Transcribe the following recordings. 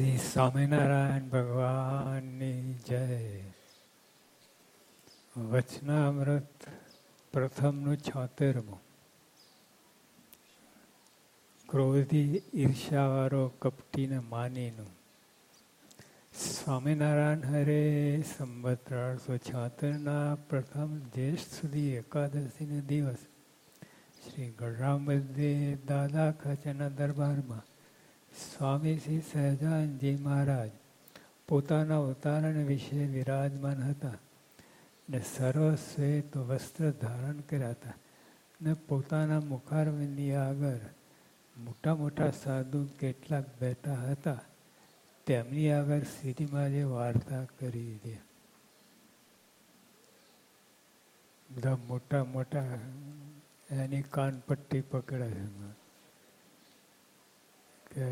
શ્રી સ્વામિનારાયણ ભગવાનની જય. વચનામૃત પ્રથમનું 76મું. ક્રોધી ઈર્ષાવાળો કપટીને માનીનું. સ્વામિનારાયણ હરે સંવત 1876ના પ્રથમ જ્યેષ્ઠ સુધી એકાદશીનો દિવસ શ્રી ગઢરામ બધે દાદા ખાચરના દરબારમાં સ્વામી શ્રી સહજાનંદજી મહારાજ પોતાના અવતારણ વિશે વિરાજમાન હતા ને સર્વશ્વેત વસ્ત્ર ધારણ કર્યા હતા ને પોતાના મુખારવિંદની આગળ મોટા મોટા સાધુ કેટલાક બેઠા હતા. તેમની આગળ શ્રીજીમાં જે વાર્તા કરી છે, બધા મોટા મોટા એની કાનપટ્ટી પકડે છે કે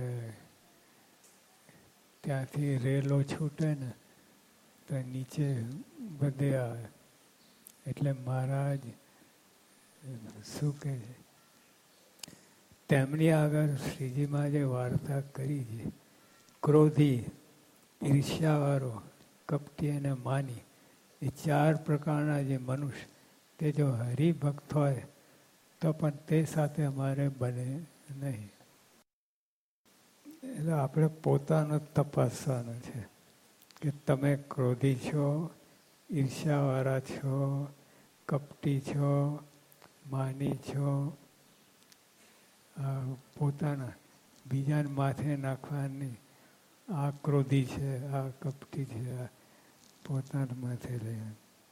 ત્યાંથી રેલો છૂટે ને તો નીચે બધે આવે. એટલે મહારાજ શું કહે છે, તેમની આગળ શ્રીજીમાં જે વાર્તા કરી છે, ક્રોધી, ઈર્ષ્યાવાળો, કપટી અને માની, એ 4 પ્રકારના જે મનુષ્ય તે જો હરિભક્ત હોય તો પણ તે સાથે અમારે બને નહીં. એટલે આપણે પોતાનો તપાસવાનું છે કે તમે ક્રોધી છો, ઈર્ષ્યાવાળા છો, કપટી છો, માની છો. પોતાના બીજાને માથે નાખવાની, આ ક્રોધી છે, આ કપટી છે, આ પોતાના માથે લઈ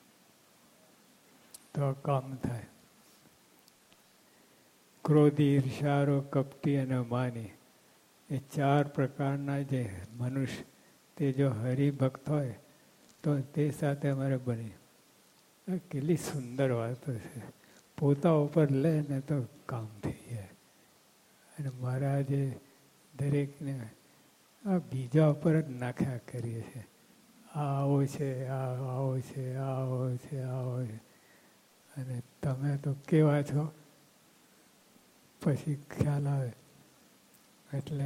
તો કામ થાય. ક્રોધી, ઈર્ષારો, કપટી અને માની, એ 4 પ્રકારના જે મનુષ્ય તે જો હરિભક્ત હોય તો તે સાથે અમારે બને. કેટલી સુંદર વાતો છે. પોતા ઉપર લે ને તો કામ થઈ જાય. અને મહારાજે દરેકને આ બીજા ઉપર જ નાખ્યા કરીએ છીએ. આ આવો છે, આ આવો છે, આ આવો છે, આ આવો છે. અને તમે તો કેવા છો પછી ખ્યાલ આવે. એટલે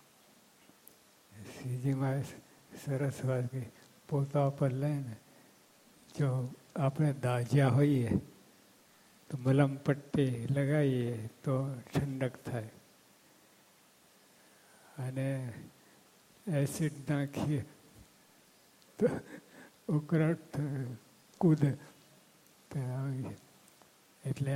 શ્રીજીમાં સરસ વાત કહી, પોતા ઉપર લઈને જો આપણે દાઝ્યા હોઈએ તો મલમ પટ્ટી લગાવીએ તો ઠંડક થાય. અને એસિડ નાખીએ તો ઉકળાટ કૂદે. એટલે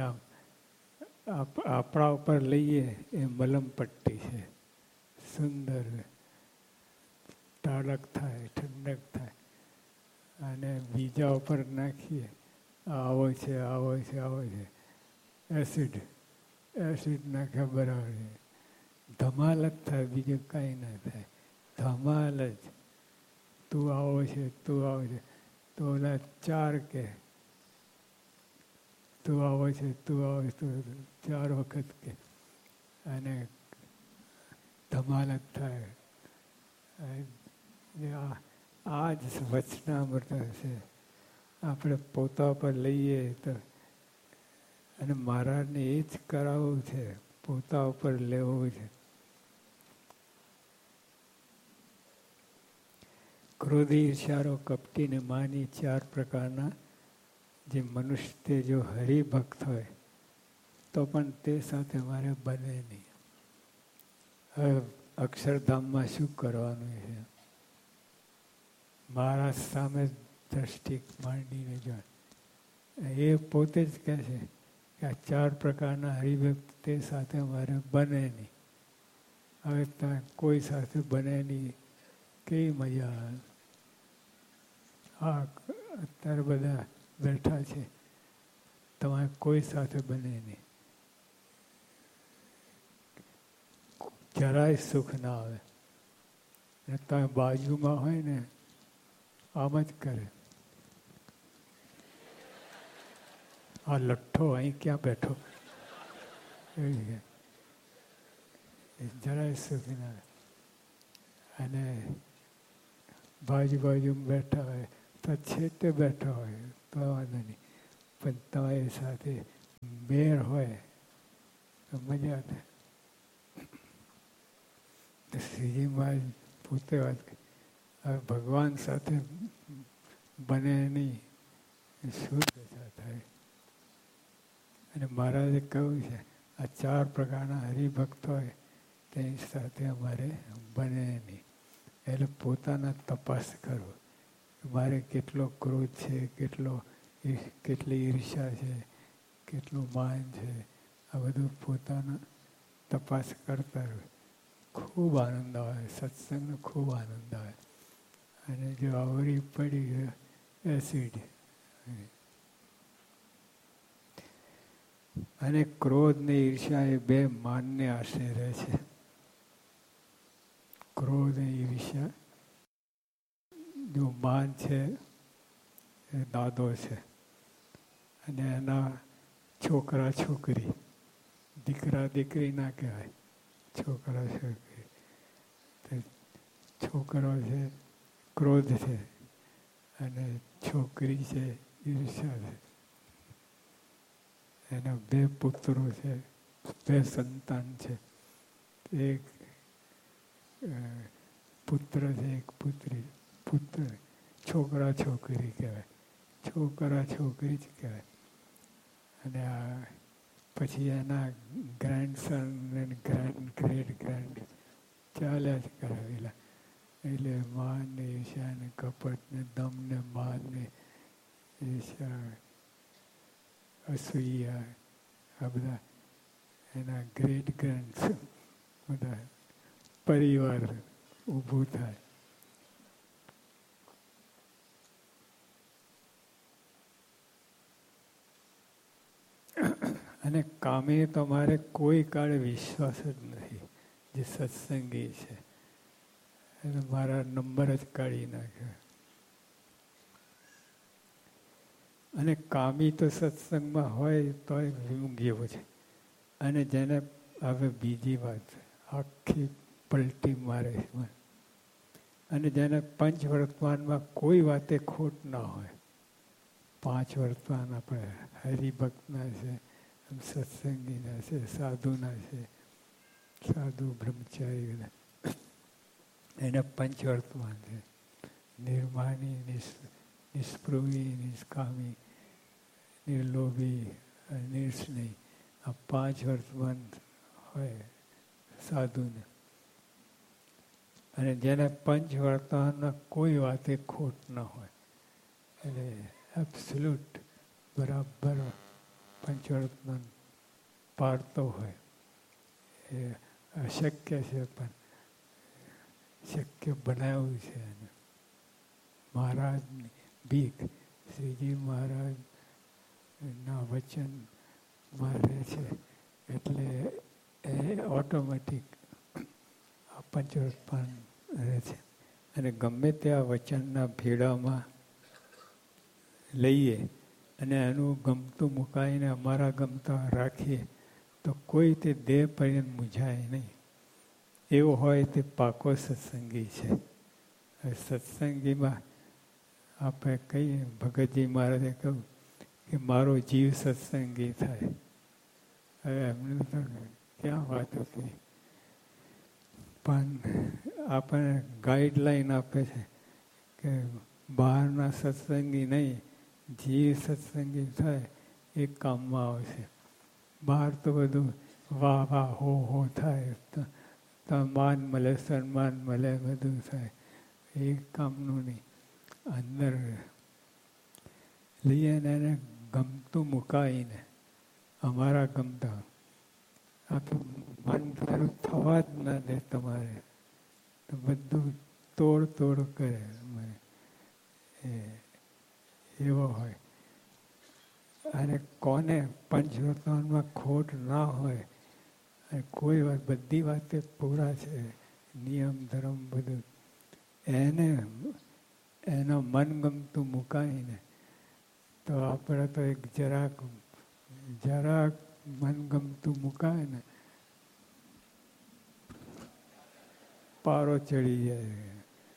આપણા ઉપર લઈએ એ મલમ પટ્ટી છે. સુંદર ટાળક થાય, ઠંડક થાય. અને બીજા ઉપર નાખીએ આવો છે, આવો છે, આવો છે, એસિડ નાખ્યા બરાબર છે. ધમાલ જ થાય, બીજું કાંઈ ના થાય. ધમાલ જ. તું આવો છે, તું આવો છે. તો ઓલા 4 કે તું આવો છે, તું આવો છે, 4 વખત કે અને ધમાલ જ થાય. આ જ વચનામૃત છે. આપણે પોતા પર લઈએ તો, અને મહારાજને એ જ કરાવવું છે, પોતા ઉપર લેવું છે. ક્રોધી, ઈર્ષારો, કપટી ને માની 4 પ્રકારના જે મનુષ્ય તે જો હરિભક્ત હોય તો પણ તે સાથે મારે બને નહીં. હવે અક્ષરધામમાં શું કરવાનું છે? મારા સામે દ્રષ્ટિ માંડીને જો એ પોતે જ કહે છે કે આ 4 પ્રકારના હરિભક્ત તે સાથે મારે બને નહીં. હવે તમે કોઈ સાથે બને નહીં, કેવી મજા આવે. હા, અત્યારે બધા બેઠા છે, તમારે કોઈ સાથે બને નહીં, જરાય સુખ ના આવે. અને તમે બાજુમાં હોય ને આમ જ કરે. આ લઠ્ઠો અહીં ક્યાં બેઠો, જરાય સુખ ના આવે. અને બાજુમાં બેઠા હોય તો છેટે બેઠા હોય તો વાંધો નહીં, પણ તમારી સાથે મેળ હોય તો મજા થાય. શ્રીજી મહારાજ પોતે વાત હવે ભગવાન સાથે બને નહીં, શું દશા થાય. અને મહારાજે કહ્યું છે આ 4 પ્રકારના હરિભક્ત હોય તેની સાથે અમારે બને નહીં. એટલે પોતાના તપાસ કરો. મારે કેટલો ક્રોધ છે, કેટલી ઈર્ષા છે, કેટલું માન છે, આ બધું પોતાના તપાસ કરતા રહો. ખૂબ આનંદ આવે, સત્સંગનો ખૂબ આનંદ આવે. અને જો આવરી પડી ગયો એસિડ. અને ક્રોધ ને ઈર્ષા એ 2 માનને આશરે રહે છે. ક્રોધ અને ઈર્ષા, જો માન છે એ દાદો છે અને એના છોકરા છોકરી, દીકરા દીકરી ના કહેવાય, છોકરા છોકરી. છોકરો છે ક્રોધ છે અને છોકરી છે ઈર્ષા છે. એના 2 પુત્રો છે, 2 સંતાન છે. એક પુત્ર છે, એક પુત્રી. પુત્ર છોકરા છોકરી કહેવાય, છોકરા છોકરી જ કહેવાય. અને આ પછી એના ગ્રેન્ડસન ને ગ્રેટ ગ્રેન્ડ ચાલ્યા જ કરાવેલા. એટલે માન ને ઈર્ષા ને કપટ ને દમ ને માન ને ઈર્ષા, અસૂયા, આ બધા એના ગ્રેટ ગ્રેન્ડ્સ બધા પરિવાર ઊભું થાય. અને કામે તમારે કોઈ કાળે વિશ્વાસ જ નથી. જે સત્સંગી છે એને મારા નંબર જ કાઢી નાખ્યો. અને કામી તો સત્સંગમાં હોય તોય વિમુગ્યો છે. અને જેને હવે બીજી વાત આખી પલટી મારે છે. અને જેને પંચ વર્તમાનમાં કોઈ વાતે ખોટ ના હોય. 5 વર્તમાન આપણે હરિભક્તના છે, સત્સંગીના છે, સાધુના છે, સાધુ બ્રહ્મચારી, એને પંચ વર્તમાન છે. નિર્માની, નિષ્પૃહી, નિષ્કામી, નિર્લોભી, નિર્સ્નેહી, આ 5 વર્તમાન હોય સાધુને. અને જેને પંચ વર્તમાનના કોઈ વાતે ખોટ ન હોય, એટલે એબ્સોલ્યુટ બરાબર પંચવર્તમાન પાડતો હોય. એ અશક્ય છે પણ શક્ય બનાવ્યું છે એને. મહારાજની ભીખ, શ્રીજી મહારાજના વચનમાં રહે છે એટલે એ ઓટોમેટિક આ પંચવર્તમાન રહે છે. અને ગમે ત્યાં વચનના ભેડામાં લઈએ અને એનું ગમતું મુકાઈને અમારા ગમતા રાખીએ તો કોઈ તે દેહ પર્યંત મૂંઝાય નહીં. એવો હોય તે પાકો સત્સંગી છે. સત્સંગીમાં આપણે કહીએ, ભગતજી મહારાજે કહ્યું કે મારો જીવ સત્સંગી થાય. હવે એમને તો ક્યાં વાત હતી, પણ આપણને ગાઈડલાઈન આપે છે કે બહારના સત્સંગી નહીં, જીવ સત્સંગી થાય એ કામમાં આવશે. બહાર તો બધું વાહ વાહ હો થાય, તો માન મળે, સન્માન મળે, બધું થાય, એ કામનું નહીં. અંદર લઈએ ને એને ગમતું મુકાઈને અમારા ગમતા, આ તો મન તારું થવા જ ના દે તમારે, તો બધું તોડ કરે. એવો હોય. અને કોને પંચવર્તમાનમાં ખોટ ના હોય, અને કોઈ વાત, બધી વાતે પૂરા છે, નિયમ ધર્મ બધું, એને એના મનગમતું મુકાઈને તો આપણે તો એક જરાક મનગમતું મુકાય ને પારો ચડી જાય.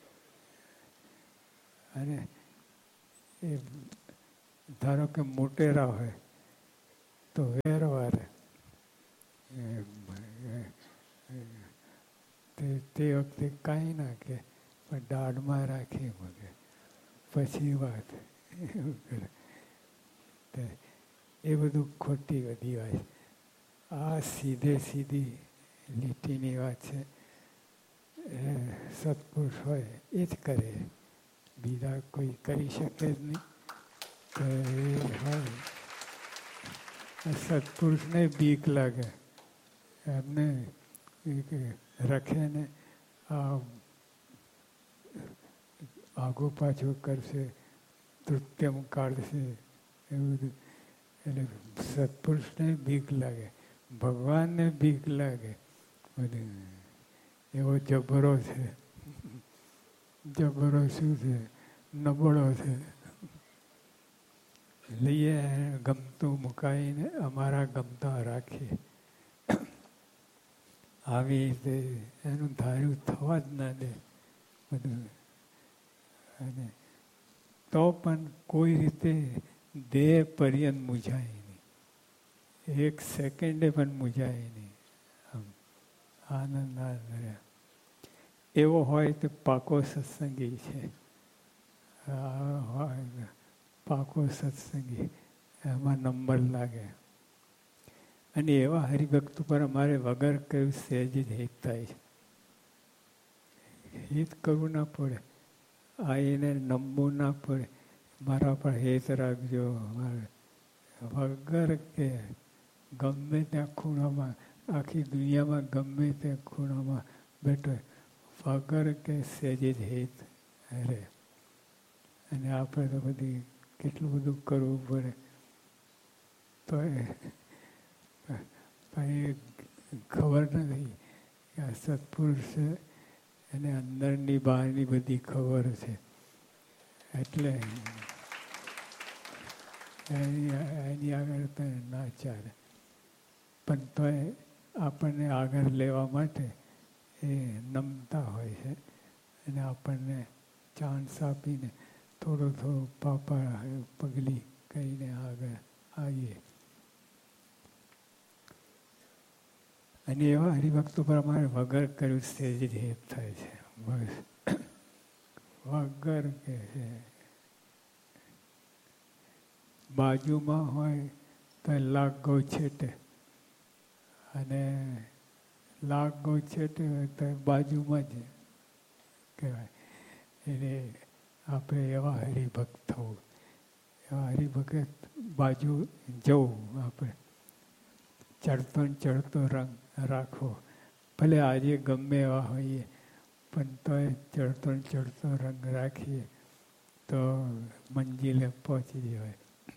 અને એ ધારો કે મોટેરા હોય તો વેરવારે તે તે વખતે કાંઈ ના કહે, પણ દાઢમાં રાખી મૂકે, પછી વાત એવું કરે. એ બધું ખોટી બધી વાત છે. આ સીધી લીટીની વાત છે. સત્પુરુષ હોય એ જ કરે, બીજા કોઈ કરી શકે જ નહીં. તો એ હોય સત્પુરુષને બીક લાગે, એમને રખે ને આગો પાછો કરશે, તૃત્યમ કાઢશે, એવું બધું. એટલે સત્પુરુષને બીક લાગે, ભગવાનને બીક લાગે. બધું એવો જબરો છે. જબરો શું છે? નબળો છે. લઈએ ગમતું મુકાઈને અમારા ગમતા રાખીએ. આવી રીતે એનું ધાર્યું થવા જ ના દે બધું. અને તો પણ કોઈ રીતે દેહ પર્યંત મૂંઝાય નહીં, એક સેકન્ડે પણ મૂંઝાય નહીં. આમ આનંદ રહ્યા. એવો હોય તો પાકો સત્સંગી છે. પાકો સત્સંગી, એમાં નંબર લાગે. અને એવા હરિભક્ત પર અમારે વગર કહ્યું સહેજ જ હિત થાય છે. હિત કરવું ના પડે, આ એને નમવું ના પડે, મારા પર હેત રાખજો. વગર કે ગમે ત્યાં ખૂણામાં, આખી દુનિયામાં ગમે ત્યાં ખૂણામાં બેઠો, વગર કે સહેજ જ હિત રહે. અને આપણે તો બધી કેટલું બધું કરવું પડે. તો એ ખબર નથી કે આ સત્પુરુષ છે, એને અંદરની બહારની બધી ખબર છે. એટલે એની આગળ તો ના ચાલે. પણ તો આપણને આગળ લેવા માટે એ નમતા હોય છે, અને આપણને ચાન્સ આપીને થોડો પાપા પગલી કહીને આગળ આવીએ. અને એવા હરિભક્તો પર અમારે વગર કર્યું સહેજ જ હેત થાય છે. બસ વગર કે છે. બાજુમાં હોય તો લાખ ગૌ છેટે, અને લાખ ગૌ છેટે હોય તો બાજુમાં જ કહેવાય. એટલે આપણે એવા હરિભક્ત થવું, એવા હરિભગત બાજુ જવું. આપણે ચડતો રંગ રાખવો. ભલે આજે ગમે એવા હોઈએ, પણ તોય ચડતો રંગ રાખીએ તો મંજિલે પહોંચી જવાય.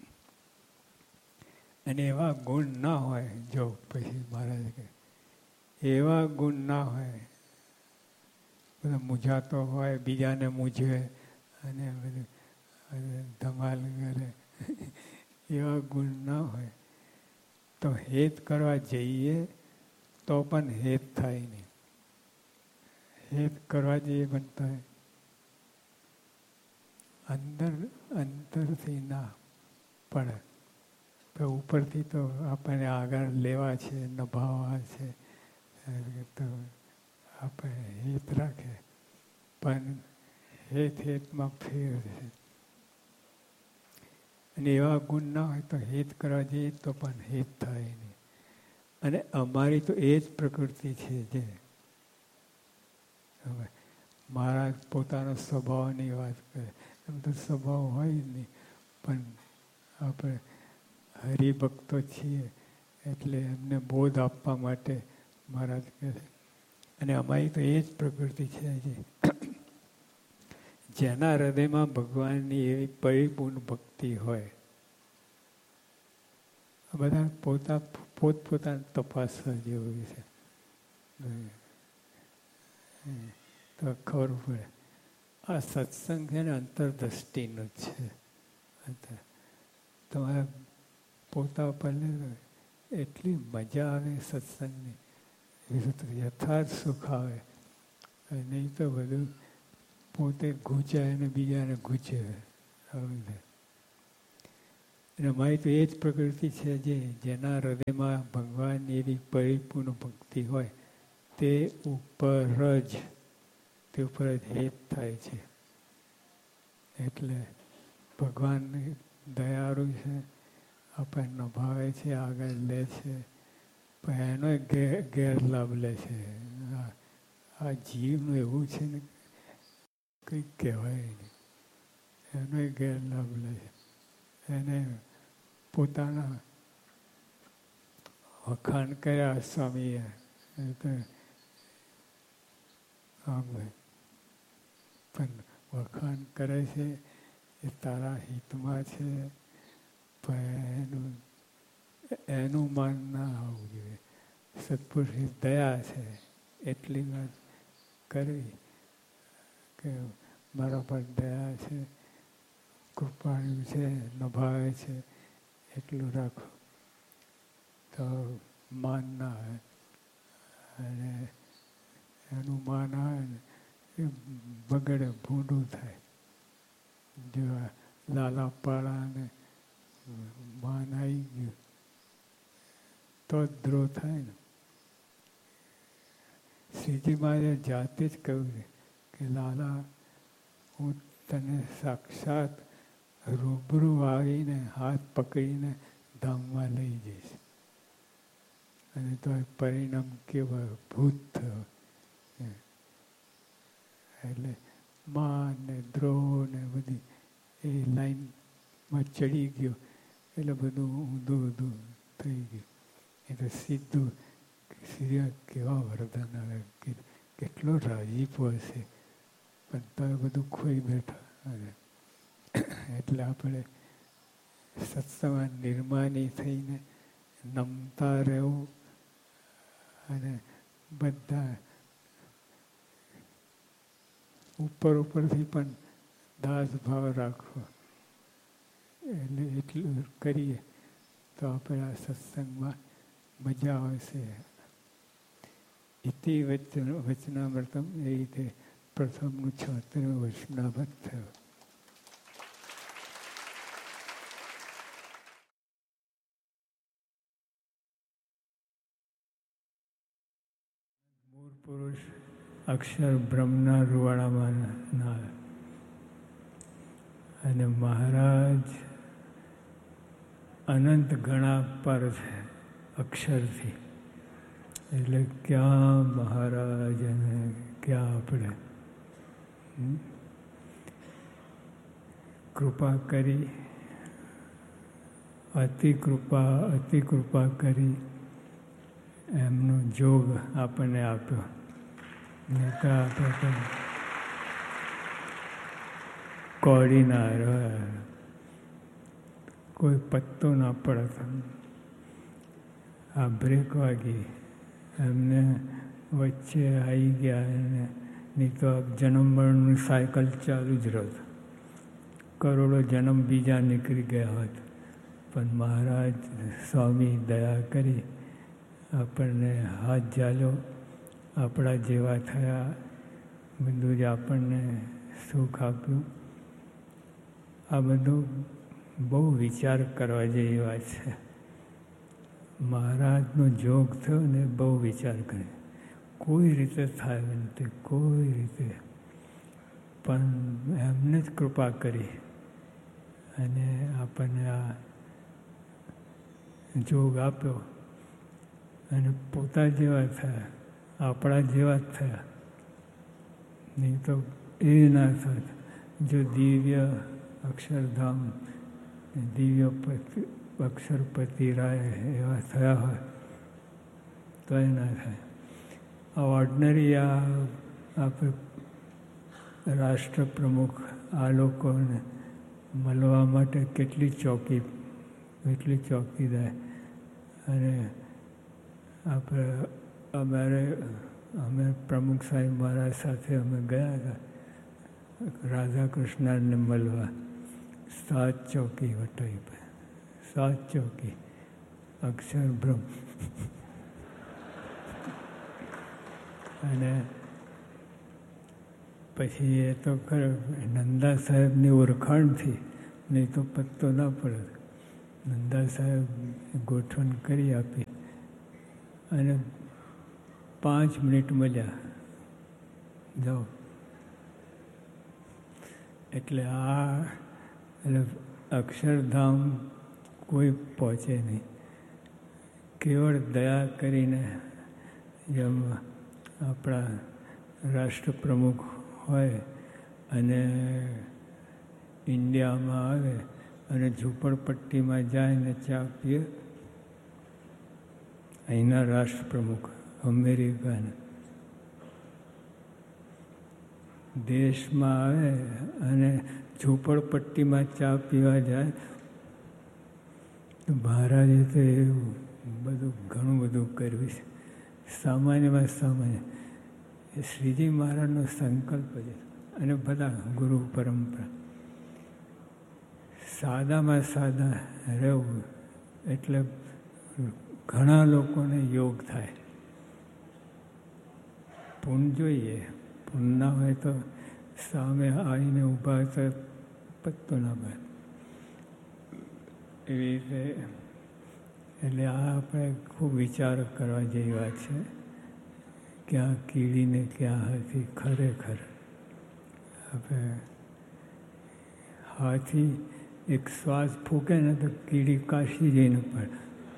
અને એવા ગુણ ના હોય, જો પછી મહારાજ કહે એવા ગુણ ના હોય, બધો મૂંઝાતો હોય, બીજાને મૂંઝવે અને બધું ધમાલ કરે, એવા ગુણ ના હોય તો હેત કરવા જઈએ તો પણ હેત થાય નહીં. હેત કરવા જઈએ પણ થાય અંતરથી ના પડે. તો ઉપરથી તો આપણને આગળ લેવા છે, નભાવવા છે, તો આપણે હિત રાખે, પણ હેતમાં ફેર છે. અને એવા ગુણ ના હોય તો હિત કરવા જઈએ તો પણ હિત થાય નહીં. અને અમારી તો એ જ પ્રકૃતિ છે. જે મારા પોતાનો સ્વભાવની વાત કરે, એમ તો સ્વભાવ હોય જ નહીં, પણ આપણે હરિભક્તો છીએ એટલે એમને બોધ આપવા માટે મહારાજ કહે છે. અને અમારી તો એ જ પ્રકૃતિ છે. જેના હૃદયમાં ભગવાનની એવી પરિપૂર્ણ ભક્તિ હોય, બધા પોતપોતાની તપાસવા જેવું છે. તો ખબર પડે આ સત્સંગ છે ને અંતરદ્રષ્ટિનું જ છે. તમારે પોતા પર એટલી મજા આવે સત્સંગની, યથાર્થ સુખ આવે. નહીં તો બધું પોતે ગૂંચાય અને બીજાને ગૂંચે. અને અમારી તો એ જ પ્રકૃતિ છે જેના હૃદયમાં ભગવાનની એવી પરિપૂર્ણ ભક્તિ હોય, તે ઉપર જ હેત થાય છે. એટલે ભગવાનની દયાળુ છે, આપણને ભાવે છે, આગળ લે છે, પણ એનો ગેરલાભ લે છે. આ જીવનું એવું છે ને કંઈક કહેવાય નહીં, એનો ગેરલાભ લે છે. એને પોતાના વખાણ કર્યા સ્વામીએ, પણ વખાણ કરે છે એ તારા હિતમાં છે, પણ એનું માન ના આવવું જોઈએ. સત્પુરુષની દયા છે એટલી વાત કરવી કે મારા પર દયા છે, કૃપાળુ છે, નભાવે છે, એટલું રાખો તો માન ના આવે. અને એનું માન આવે ને એ બગડે, ભૂંડું થાય. જો લાલા પાડાને માન આવી ગયું તો જ દ્રોહ થાય ને. શ્રીજી મહારાજે જાતે જ કહ્યું છે કે લાલા, હું તને સાક્ષાત રૂબરૂ આવીને હાથ પકડીને ધામમાં લઈ જઈશ. અને તો પરિણામ કેવા ભૂત થયો. એટલે માન ને દ્રોહ ને બધી એ લાઈનમાં ચડી ગયો એટલે બધું ઊંધું થઈ ગયું. એટલે સીધું કેવા વરદાન આવે, કેટલો રાજીપો હશે, પણ તો બધું ખોઈ બેઠા. એટલે આપણે સત્સંગમાં નિર્માની થઈને નમતા રહેવું અને બધા ઉપરથી પણ દાસ ભાવ રાખવો. એટલે એટલું કરીએ તો આપણે આ સત્સંગમાં મજા આવશે. ઇતિ વચનામૃતમ, એ રીતે પ્રથમનું 76મું વચનામૃત થયું. મૂળ પુરુષ અક્ષર બ્રહ્મના રૂવાડામાં ના, અને મહારાજ અનંત ગણા પર છે અક્ષરથી. એટલે ક્યાં મહારાજ અને ક્યાં આપણે. કૃપા કરી, અતિ કૃપા કરી એમનો જોગ આપણને આપ્યો. નહીં તો આપણે તો કોડી ના રહ્યા, કોઈ પત્તો ના પડત. આ બ્રેક વાગી, એમને વચ્ચે આવી ગયા, એને નહીં તો જન્મ મરણનું સાયકલ ચાલુ જ રહત. કરોડો જન્મ બીજા નીકળી ગયા હોત, પણ મહારાજ સ્વામી દયા કરી આપણને હાથ ઝાલ્યો, આપણા જેવા થયા, બધું જ આપણને સુખ આપ્યું. આ બધું બહુ વિચાર કરવા જેવી વાત છે. મહારાજનો જોગ થયો ને બહુ વિચાર કરે. કોઈ રીતે થાય નથી, કોઈ રીતે, પણ એમને જ કૃપા કરી અને આપણને આ જોગ આપ્યો. અને પોતા જેવા થયા, આપણા જેવા જ થયા. નહીં તો એ ના થાત. જો દિવ્ય અક્ષરધામ, દિવ્ય અક્ષરપતિ રાય એવા થયા હોય તો એ ના થાય. આ ઓર્ડિનરી આપણે રાષ્ટ્ર પ્રમુખ આ લોકોને મળવા માટે કેટલી ચોકીદાર. અને અમે પ્રમુખ સાહેબ મહારાજ સાથે અમે ગયા હતા રાધા કૃષ્ણને મળવા. 7 ચોકી વટાઈ, 7 ચોકી અક્ષર બ્રહ્મ. અને પછી એ તો ખરો નંદા સાહેબની ઓળખાણથી, નહીં તો પત્તો ના પડે. નંદા સાહેબ ગોઠવણ કરી આપી અને 5 મિનિટ મળ્યા, જાઓ. એટલે અક્ષરધામ કોઈ પહોંચે નહીં. કેવળ દયા કરીને, જેમ આપણા રાષ્ટ્રપ્રમુખ હોય અને ઇન્ડિયામાં આવે અને ઝૂંપડપટ્ટીમાં જાય ને ચા પીએ. અહીંના રાષ્ટ્રપ્રમુખ અમેરિકાના દેશમાં આવે અને ઝૂંપડપટ્ટીમાં ચા પીવા જાય તો મહારાજે તો એવું બધું ઘણું બધું કર્યું છે. સામાન્યમાં સામાન્ય એ શ્રીજી મહારાજનો સંકલ્પ છે. અને બધા ગુરુ પરંપરા સાદામાં સાદા રહેવું એટલે ઘણા લોકોને યોગ થાય. પુણ્ય જોઈએ, પુણ્ય ના હોય તો સામે આવીને ઊભા તો પત્તો ના પડે. એવી રીતે એટલે આ આપણે ખૂબ વિચાર કરવા જેવી વાત છે. ક્યાં કીડીને ક્યાં હાથી. ખરેખર આપણે હાથી એક શ્વાસ ફૂંકે ને તો કીડી કાશી જઈને પડે,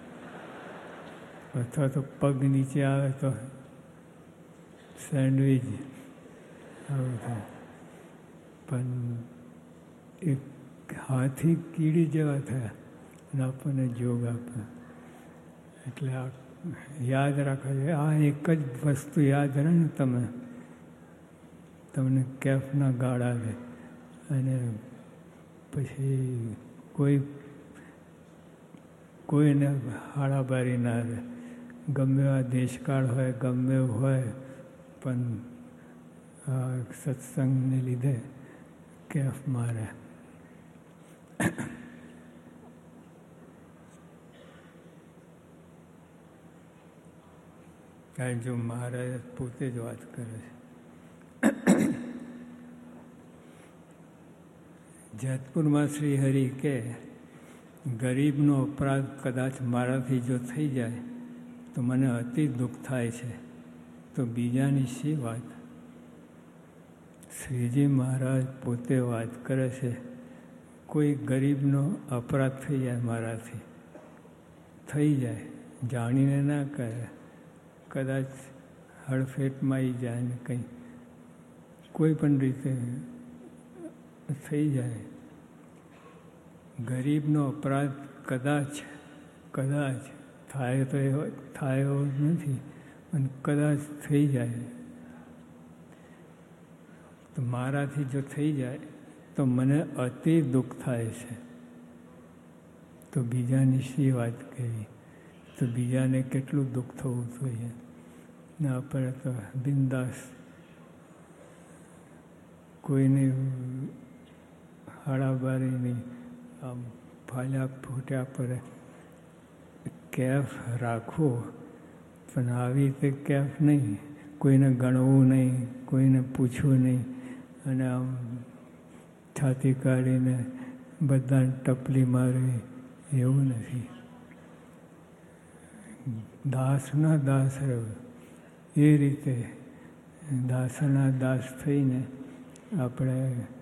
અથવા તો પગ નીચે આવે તો સેન્ડવિચ આવું થાય. પણ એક હાથી કીડી જેવા થયા અને આપણને જોગ આપે. એટલે આ યાદ રાખવા જોઈએ. આ એક જ વસ્તુ યાદ રહે ને તમને કેફના ગાળા દે અને પછી કોઈને હાડાબારી ના રહે. ગમે એવા દેશકાળ હોય, ગમે એવું હોય, પણ આ સત્સંગને લીધે કેફ મારે. કારણ જો મહારાજ પોતે જ વાત કરે છે. જેતપુરમાં શ્રી હરિ કે ગરીબનો અપરાધ કદાચ મારાથી જો થઈ જાય તો મને અતિ દુઃખ થાય છે, તો બીજાની શી વાત. શ્રીજી મહારાજ પોતે વાત કરે છે. કોઈ ગરીબનો અપરાધ થઈ જાય મારાથી, થઈ જાય, જાણીને ના કરે, કદાચ હડફેટમાં આવી જાય ને કંઈ કોઈ પણ રીતે થઈ જાય. ગરીબનો અપરાધ કદાચ થાય તો થાય એવો નથી, પણ કદાચ થઈ જાય તો મારાથી જો થઈ જાય તો મને અતિ દુઃખ થાય છે. તો બીજાની શી વાત કહેવી. તો બીજાને કેટલું દુઃખ થવું જોઈએ ને આપણે તો બિંદાસ કોઈને હાડાબારીની આમ ફાલ્યા ફૂટ્યા પર કેફ રાખવો, પણ આવી રીતે કેફ નહીં. કોઈને ગણવું નહીં, કોઈને પૂછવું નહીં અને આમ છાતી કાઢીને બધાને ટપલી મારવી એવું નથી. દાસના દાસ રહેવું. એ રીતે દાસના દાસ થઈને આપણે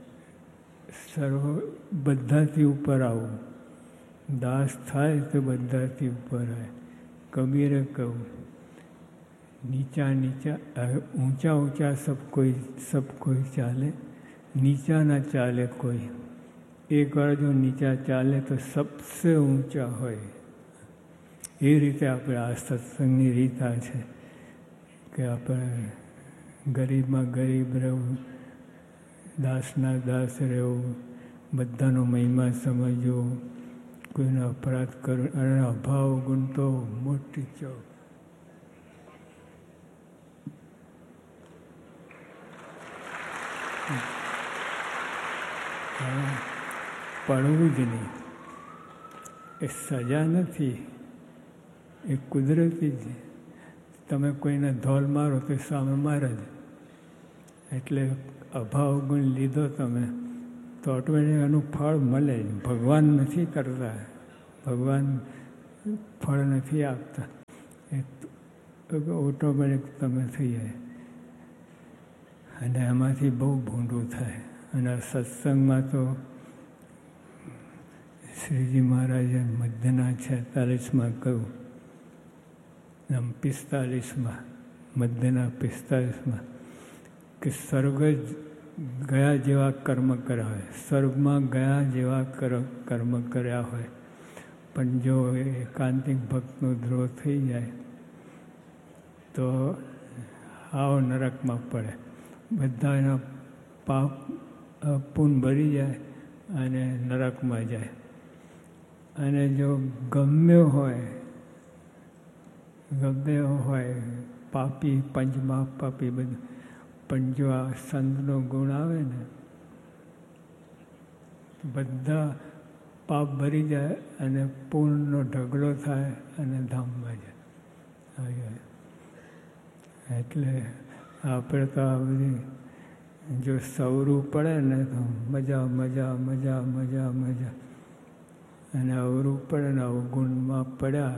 બધાથી ઉપર આવવું. દાસ થાય તો બધાથી ઉપર આવે. કબીરે કહ્યું, નીચા ઊંચા સબ કોઈ ચાલે, નીચા ના ચાલે કોઈ. એક વાર જો નીચા ચાલે તો સબસે ઊંચા હોય. એ રીતે આપણે આ સત્સંગની રીત આ છે કે આપણે ગરીબમાં ગરીબ રહેવું, દાસના દાસ રહેવું, બધાનો મહિમા સમજવો, કોઈનો અપરાધ કરવો. અને અભાવ ગુણ તો મોટી ચોક. પડવું જ નહીં. એ સજા નથી, એ કુદરતી જ. તમે કોઈને ધોલ મારો તો સામે મારે જ. એટલે અભાવ ગુણ લીધો તમે તો ઓટોમેટિક એનું ફળ મળે જ. ભગવાન નથી કરતા, ભગવાન ફળ નથી આપતા. એ ઓટોમેટિક તમે થઈ જાય. અને એમાંથી બહુ ભૂંડું થાય. અને સત્સંગમાં તો શ્રીજી મહારાજે મધ્યના 46માં કહ્યું, આમ 45માં, મધ્યના 45માં કે સ્વર્ગ ગયા જેવા કર્મ કર્યા હોય, સ્વર્ગમાં ગયા જેવા કર્મ કર્યા હોય, પણ જો એકાંતિક ભક્તનો દ્રોહ થઈ જાય તો આવ નરકમાં પડે. બધા એના પાપ પૂન ભરી જાય અને નરકમાં જાય. અને જો ગમ્યો હોય પાપી, પંચમા પાપી બધું, પણ જો આ સંતનો ગુણ આવે ને બધા પાપ ભરી જાય અને પૂર્ણનો ઢગલો થાય અને ધામમાં જાય. એટલે આપણે તો આ બધી જો સવરું પડે ને તો મજા મજા મજા મજા મજા, અને અવરું પડે ને અવગુણમાં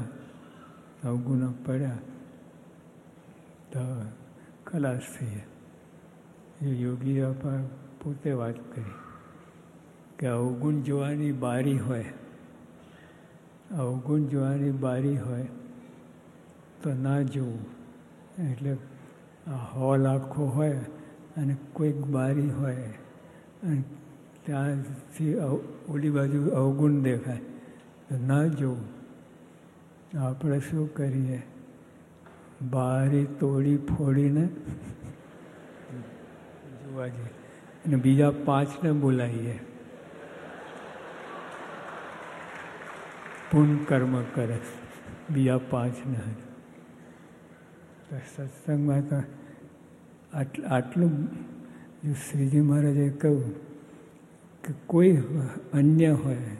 પડ્યા તો ખલાસ થઈ જાય. એ યોગી આપા પોતે વાત કરી કે અવગુણ જોવાની બારી હોય, અવગુણ જોવાની બારી હોય તો ના જોવું. એટલે આ હોલ આખો હોય અને કોઈક બારી હોય અને ત્યાંથી ઓલી બાજુ અવગુણ દેખાય તો ના જોવું. આપણે શું કરીએ? બારી તોડી ફોડીને જોવા જઈએ અને બીજા 5ને બોલાવીએ, પૂર્ણ કર્મ કરે બીજા 5ને. સત્સંગમાં તો આટલું શ્રીજી મહારાજે કહ્યું કે કોઈ અન્ય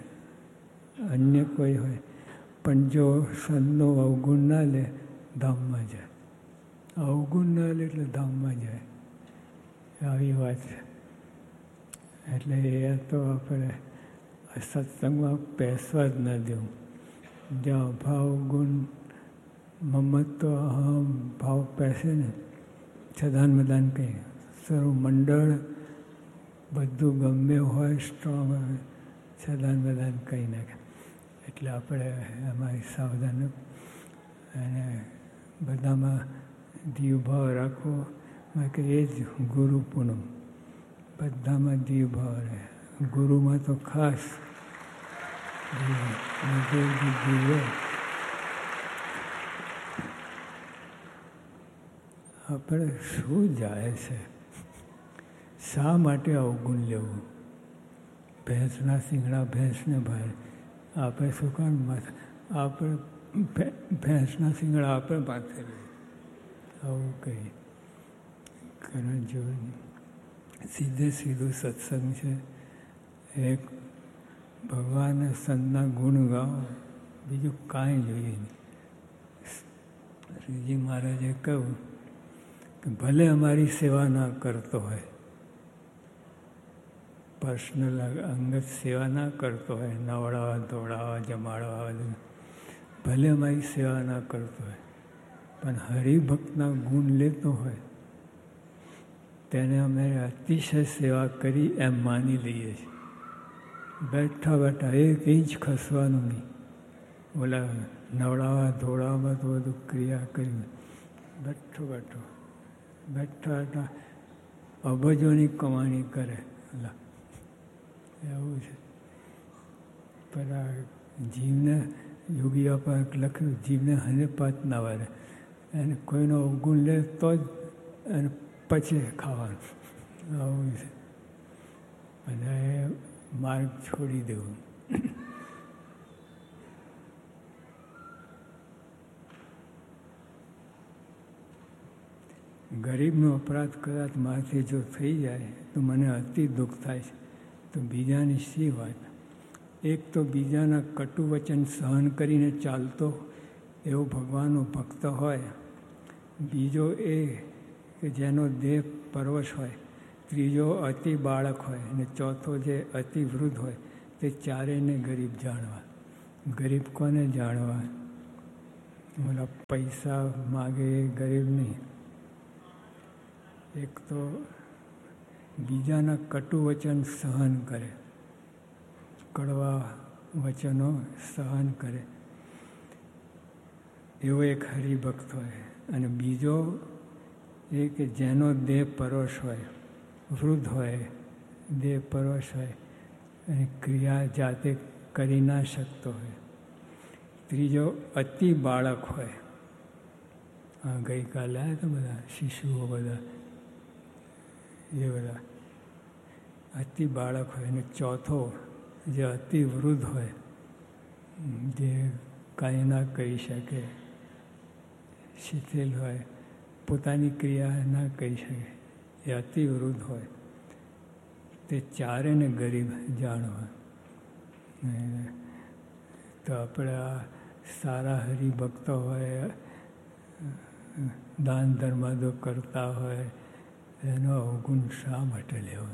કોઈ હોય પણ જો સંતનો અવગુણ ના લે ધામમાં જાય. અવગુણ ના લે એટલે ધામમાં જાય. આવી વાત છે. એટલે એ તો આપણે સત્સંગમાં બેસવા જ ન દેવું. જ્યાં ભાવ ગુણ મમત્વ અહમ ભાવ પેસે ને છદાન મદાન કંઈ સર્વ મંડળ બધું ગમે હોય સ્ટ્રોંગ હોય, છદાન મદાન કંઈ નાખે. એટલે આપણે એમાં સાવધાન અને બધામાં દીવભાવ રાખવો કે એ જ ગુરુ પૂનમ. બધામાં દીવભાવ રહે. ગુરુમાં તો ખાસ આપણે શું જાય છે? શા માટે અવગુણ લેવું? ભેંસના શિંગડા ભેંસને ભારે. આપણે શું કામ આપણે ભેંસના શિંગડા આપણે પાસે આવું કહી કારણ જો સીધું સત્સંગ છે. એક ભગવાન સંતના ગુણ ગાઓ, બીજું કાંઈ જોઈએ નહીં. શ્રીજી મહારાજે કહ્યું કે ભલે અમારી સેવા ના કરતો હોય, પર્સનલ અંગત સેવા ના કરતો હોય, નવડાવવા ધોવડાવવા જમાડવા, ભલે અમારી સેવા ના કરતો હોય, પણ હરિભક્તના ગુણ લેતો હોય તેને અમે અતિશય સેવા કરી એમ માની લઈએ છીએ. બેઠા બેઠા 1 ઇંચ ખસવાનું નહીં. ઓલા નવડાવવા ધોવડાવવામાં તો બધું ક્રિયા કરી બેઠા બેઠા અબજોની કમાણી કરે. એવું છે. પણ આ જીવને યોગી આપા લખ્યું, જીવને હનેપાત ના વારે. એને કોઈનો અવગુણ લે તો જ એને પછી ખાવાનું. આવું છે. અને માર્ગ છોડી દેવું. ગરીબનો અપરાધ કદાચ મારાથી જો થઈ જાય તો મને અતિ દુઃખ થાય છે. તો બીજાની શી વાત? એક તો બીજાના કટુ વચન સહન કરીને ચાલતો એવો ભગવાનનો ભક્ત હોય, બીજો એ કે જેનો દેહ પરવશ હોય, ત્રીજો અતિ બાળક હોય અને ચોથો જે અતિ વૃદ્ધ હોય, તે ચારેયને ગરીબ જાણવા. ગરીબ કોને જાણવા? ઓલા પૈસા માગે એ ગરીબ નહીં. એક તો બીજાના કટુ વચન સહન કરે, કડવા વચનો સહન કરે, એવો એક હરિભક્ત હોય. અને બીજો એ કે જેનો દેહ પરોશ હોય, વૃદ્ધ હોય, દેહ પરોશ હોય અને ક્રિયા જાતે કરી ના શકતો હોય. ત્રીજો અતિ બાળક હોય. હા, ગઈકાલે આવ્યા હતા બધા શિશુઓ, બધા એ બધા અતિ બાળક હોય. અને ચોથો જે અતિ વૃદ્ધ હોય, જે કાંઈ ના કરી શકે, શિથિલ હોય, પોતાની ક્રિયા ના કરી શકે, એ અતિ વૃદ્ધ હોય. તે ચારેને ગરીબ જાણવા. તો આપણે આ સારા હરિભક્તો હોય, દાન ધર્માદો કરતા હોય, એનો અવગુણ શા માટે લેવો?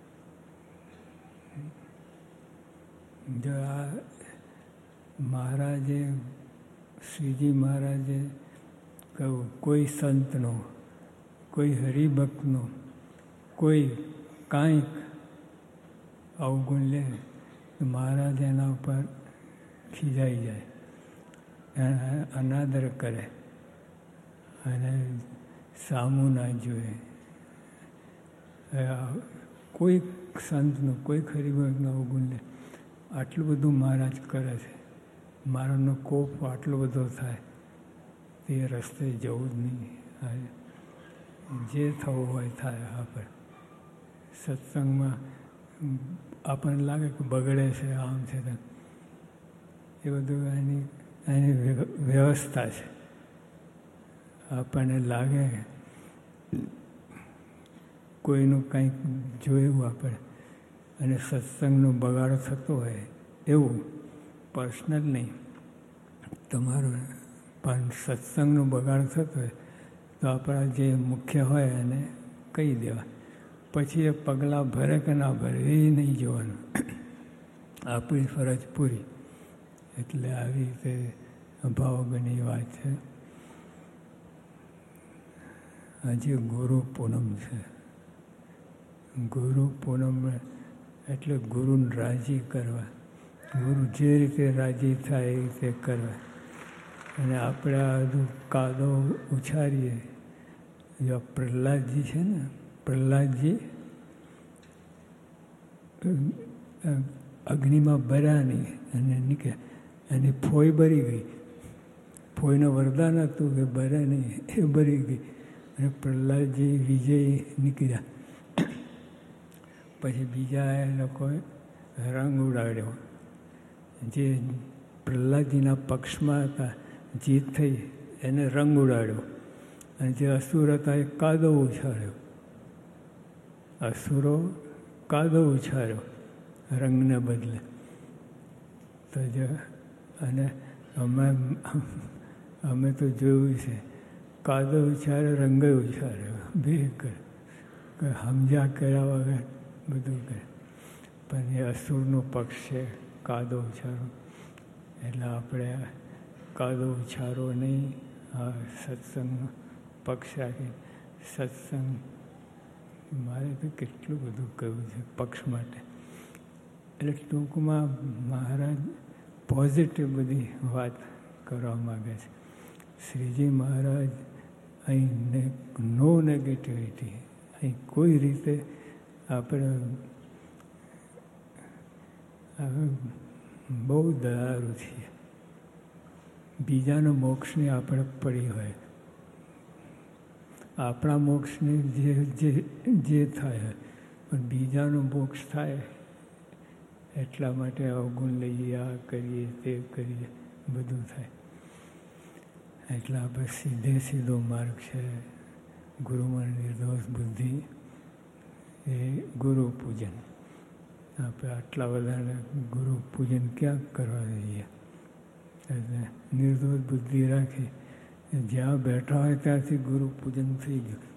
જો આ મહારાજે, શ્રીજી મહારાજે કહ્યું, કોઈ સંતનો, કોઈ હરિભક્તનો કોઈ કાંઈક અવગુણ લે તો મહારાજ એના ઉપર ખીજાઈ જાય, અનાદર કરે અને સામું ના જોઈએ. કોઈ સંતનું, કોઈ હરિભક્તનો અવગુણ લે, આટલું બધું મહારાજ કરે છે, મારાનો કોપ આટલો બધો થાય, તે રસ્તે જવું જ નહીં. જે થવું હોય થાય. આપણે સત્સંગમાં આપણને લાગે કે બગડે છે, આમ છે, એ બધું એની વ્યવસ્થા છે. આપણને લાગે કોઈનું કંઈક જોયું આપણે અને સત્સંગનો બગાડો થતો હોય, એવું પર્સનલ નહીં, તમારું પણ સત્સંગનો બગાડ થતો હોય તો આપણા જે મુખ્ય હોય એને કહી દેવા. પછી એ પગલાં ભરે કે ના ભરે એ નહીં જોવાનું, આપણી ફરજ પૂરી. એટલે આવી રીતે અભાવગની વાત છે. આજે ગુરુ પૂનમ છે. ગુરુ પૂનમ એટલે ગુરુને રાજી કરવા, ગુરુ જે રીતે રાજી થાય એ રીતે કરવા. અને આપણે આ બધું કાદવ ઉછારીએ. જો પ્રહલાદજી છે ને, પ્રહલાદજી અગ્નિમાં ભર્યા નહીં અને નીકળ્યા, એની ફોઈ બળી ગઈ. ફોઈનું વરદાન હતું કે ભરે નહીં, એ બળી ગઈ અને પ્રહલાદજી વિજયી નીકળ્યા. પછી બીજા એ લોકોએ રંગ ઉડાડ્યો. જે પ્રહલાદજીના પક્ષમાં હતા, જીત થઈ, એને રંગ ઉડાડ્યો. અને જે અસુર હતા એ કાદવ ઉછાળ્યો. અસુરો કાદવ ઉછાળ્યો રંગને બદલે. તો જો અને અમે તો જોયું છે, કાદવ ઉછાળ્યો, રંગ ઉછાળ્યો, બે સમજ્યા કર્યા વગર બધું કરે. પણ એ અસુરનો પક્ષ છે કાદવ ઉછાળો. એટલે આપણે કાદવ ઉછાળો નહીં, આ સત્સંગનો પક્ષ રાખી. સત્સંગ મારે તો કેટલું બધું કહ્યું છે પક્ષ માટે. એટલે ટૂંકમાં મહારાજ પોઝિટિવ બધી વાત કરવા માગે છે. શ્રીજી મહારાજ અહીં નો નેગેટિવિટી, અહીં કોઈ રીતે આપણે બહુ દયાળુ છીએ. બીજાના મોક્ષની આપણે પડી હોય, આપણા મોક્ષને જે થાય, પણ બીજાનો મોક્ષ થાય એટલા માટે અવગુણ લઈએ, આ કરીએ, તે કરીએ, બધું થાય. એટલે આપણે સીધો માર્ગ છે ગુરુમાં નિર્દોષ બુદ્ધિ, એ ગુરુ પૂજન. આપણે આટલા બધાને ગુરુ પૂજન ક્યાં કરવા જઈએ? એટલે નિર્દોષ બુદ્ધિ રાખી જ્યાં બેઠા હોય ત્યાંથી ગુરુ પૂજન થઈ ગયું.